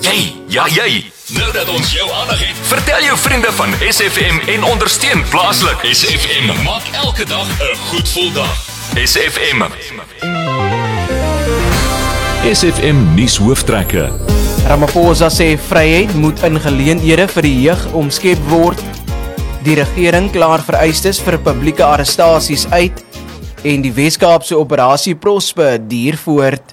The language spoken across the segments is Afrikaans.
Jy. Nou dat ons jou aandag het, vertel jou vriende van SFM en ondersteun plaaslik. SFM maak elke dag 'n goed gevoel dag. SFM. SFM nuus hooftrekke. Ramaphosa sê vryheid moet in geleenthede vir die jeug omskep word. Die regering klaar vereistes vir publieke arrestasies uit en die Weskaapse operasie Prosper duur voort.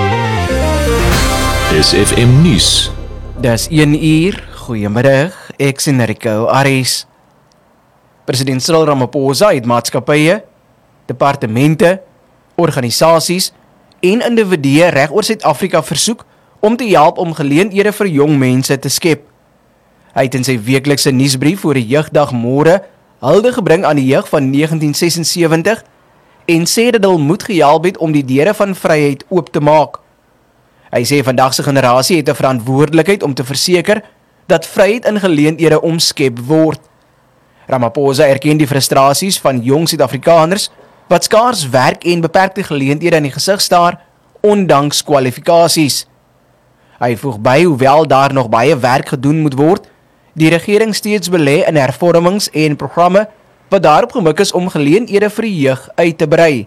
SFM nuus. Dis 1 uur, goeiemiddag, ek sien Rico Aries. President Cyril Ramaphosa het maatskappye, departemente, organisasies en individue reg oor Suid-Afrika versoek om te help om geleenthede vir jong mense te skep. Hy het in sy weeklikse nuusbrief voor die jeugdag môre hulde gebring aan die jeug van 1976 en sê dat hulle moet gehelp het om die deure van vryheid oop te maak. Hy sê vandag se generasie het 'n verantwoordelikheid om te verseker dat vryheid in geleenthede omskep word. Ramaphosa erken die frustrasies van jong Suid-Afrikaners wat skaars werk en beperkte geleenthede in die gesig staar, ondanks kwalifikasies. Hy voeg by, hoewel daar nog baie werk gedoen moet word, die regering steeds belê in hervormings en programme wat daarop gemik is om geleenthede vir die jeug uit te brei.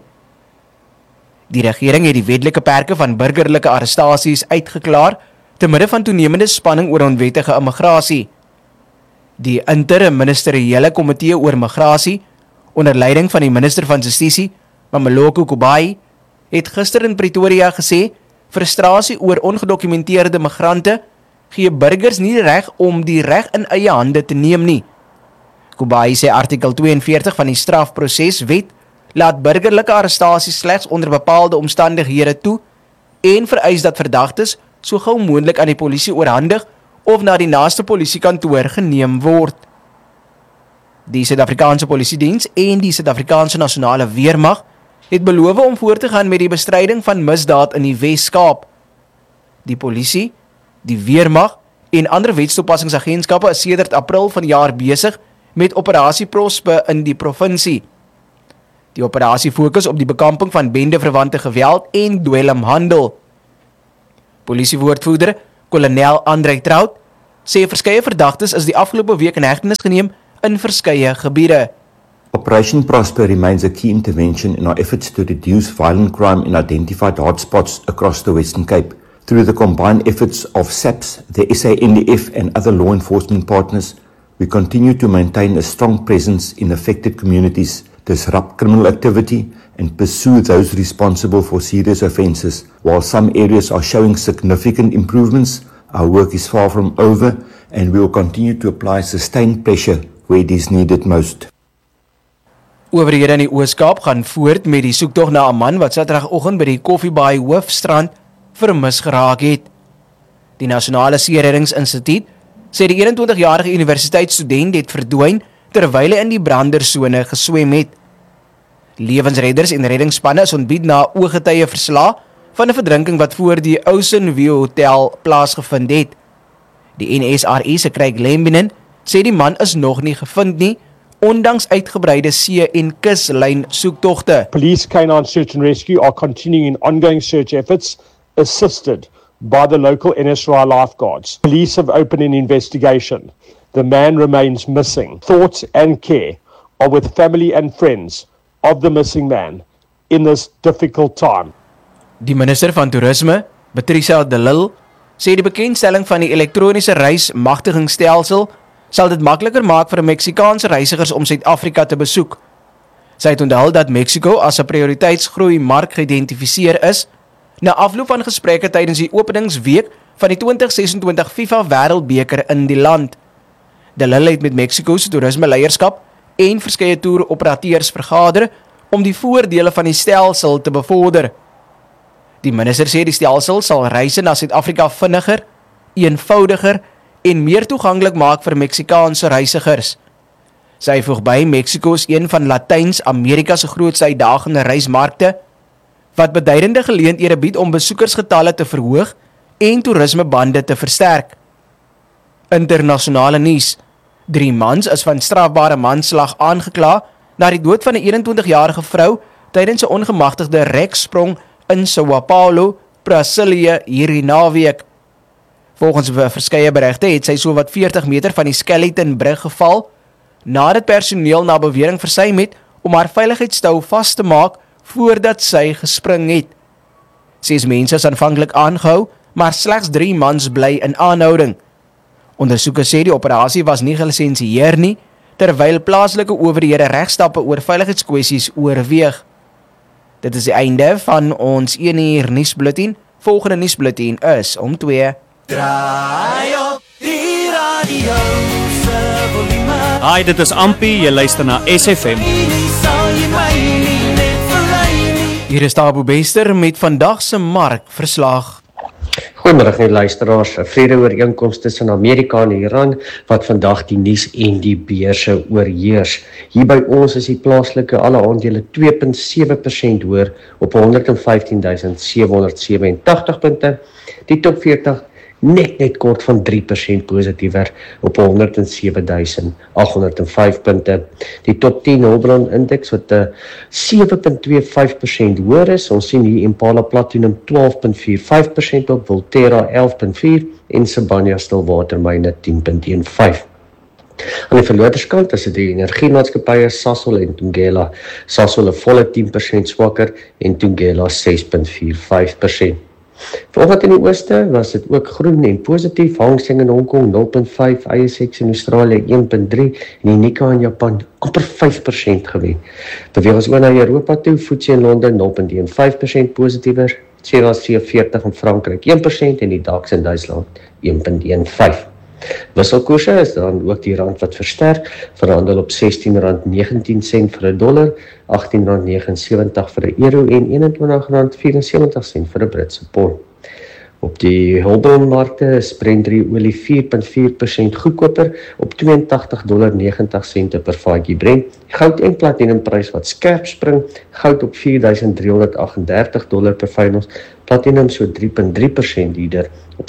Die regering het die wetlike perke van burgerlike arrestasies uitgeklaar te midde van toenemende spanning oor onwettige immigrasie. Die interministeriële komitee oor migrasie, onder leiding van die minister van Justisie, Mameloko Kubayi, het gister in Pretoria gesê, frustrasie oor ongedokumenteerde migrante gee burgers nie die reg om die reg in eie hande te neem nie. Kubayi sê artikel 42 van die strafproseswet laat burgerlike arrestasies slegs onder bepaalde omstandighede toe en vereis dat verdagtes so gou moontlik aan die polisie oorhandig of na die naaste polisiekantoor geneem word. Die Suid-Afrikaanse Polisiediens en die Suid-Afrikaanse Nasionale Weermag het beloof om voort te gaan met die bestryding van misdaad in die Weskaap. Die polisie, die Weermag en ander wetstoepassingsagentskappe is sedert April van die jaar besig met operasie Prosper in die provinsie. Die operasie fokus op die bekamping van bendeverwante geweld en dwelmhandel. Polisiewoordvoerder, kolonel Andrei Trout, sê verskeie verdagtes is die afgelope week in hegtenis geneem in verskeie gebiede. Operation Prosper remains a key intervention in our efforts to reduce violent crime in identified hotspots across the Western Cape. Through the combined efforts of SAPS, the SANDF and other law enforcement partners, we continue to maintain a strong presence in affected communities, disrupt criminal activity and pursue those responsible for serious offences. While some areas are showing significant improvements, our work is far from over and we will continue to apply sustained pressure where it is needed most. Owerhede in die Oos-Kaap gaan voort met die soektog na 'n man wat Saterdagoggend by die Koffiebaai Hoofstrand vermis geraak het. Die Nasionale See-reddingsinstituut sê die 21-jarige universiteitsstudent het verdwyn terwyl hy in die brandersone geswem het. Lewensredders en reddingsspanne is ontbied na ooggetuie verslae van 'n verdrinking wat voor die Ocean View Hotel plaasgevind het. Die NSRI se Craig Lembinen sê die man is nog nie gevind nie, ondanks uitgebreide see- en kuslyn soektogte. Police canine search and rescue are continuing in ongoing search efforts, assisted by the local NSRI lifeguards. Police have opened an investigation. The man remains missing. Thoughts and care are with family and friends of the missing man in this difficult time. Die minister van Toerisme, Patricia de Lille, sê die bekendstelling van die elektroniese reismagtigingsstelsel sal dit makliker maak vir Meksikaanse reisigers om Suid-Afrika te besoek. Sy het onthul dat Mexico as 'n prioriteitsgroei mark geïdentifiseer is, na afloop van gesprekke tydens die openingsweek van die 2026 FIFA Wêreldbeker in die land. De Lille het met Mexico se toerisme leierskap en verskeie toeroperateurs vergader om die voordele van die stelsel te bevorder. Die minister sê die stelsel sal reise na Suid-Afrika vinniger, eenvoudiger en meer toeganklik maak vir Meksikaanse reisigers. Sy voeg by, Mexico is een van Latijns-Amerika se grootste uitdagende reismarkte, wat beduidende geleenthede bied om besoekersgetalle te verhoog en toerismebande te versterk. Internasionale nuus. 3 mans is van strafbare manslag aangekla na die dood van 'n 21-jarige vrou tydens 'n ongemagtigde reksprong in São Paulo, Brasilië hierdie naweek. Volgens verskeie berigte het sy sowat 40 meter van die Skeleton brug geval, nadat personeel na bewering versuim het om haar veiligheidstou vas te maak voordat sy gespring het. 6 mense is aanvanklik aangehou, maar slegs 3 mans bly in aanhouding. Ondersoekers sê die operasie was nie gelisensieer nie, terwyl plaaslike owerhede regstappe oor veiligheidskwessies oorweeg. Dit is die einde van ons 1 uur nuusbulletin. Volgende nuusbulletin is om 2. Draai op die radio se volume. Hi, dit is Ampi, jy luister na SFM. Hier is Tabo Bester met vandag se markverslag. Goeiemiddag net luisteraars. 'n Vredeooreenkoms tussen Amerika en Iran wat vandag die nuus en die beurse oorheers. Hier by ons is die plaaslike alle aandele 2.7% hoër op 115.787 punte. Die top 40 net kort van 3% positiewer op 107.805 punte. Die top 10 Hulbron indeks wat 7.25% hoër is. Ons sien hier Impala Platinum 12.45% op, Volterra 11.4 en Sibanye Stillwatermyne 10.15. Aan die verloderskant is dit die energiemaatskappye Sasol en Thungela. Sasol 'n volle 10% swakker en Thungela 6.45%. Vanoggend in die ooste was dit ook groen en positief. Hang Seng in Hong Kong 0.5, ASX in Australië 1.3 en die Nikkei in Japan amper 5% gewen. Beweeg ons oor na Europa toe, FTSE in Londen 0.15% positiewer, CAC 40 in Frankryk 1% en die DAX in Duitsland 1.15. Wisselkoerse is dan ook die rand wat versterk, verhandel op R16.19 vir 'n dollar, R18.79 vir 'n euro en R21.74 vir 'n Britse pond. Op die hulpbronmarkte is Brent olie 4.4% goedkoper op $82.90 per vatjie Brent. Goud en platinumprys wat skerp spring, goud op $4.338 per fyn ons, platinum so 3.3% duurder op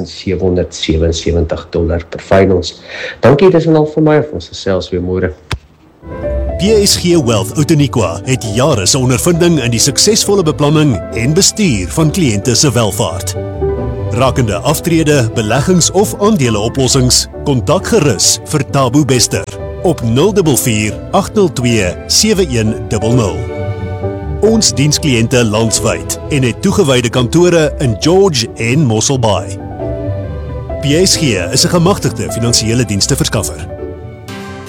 $1.777 per fyn ons. Dankie, dis al vir my, ons gesels weer môre. PSG Wealth Outeniqua het jare se ondervinding in die suksesvolle beplanning en bestuur van kliënte se welvaart. Rakende aftrede, beleggings of aandeleoplossings, kontak gerus vir Tabo Bester op 044 802 7100. Ons diens kliënte landwyd en het toegewyde kantore in George en Mossel Bay. PSG is 'n gemagtigde finansiële dienste verskaffer.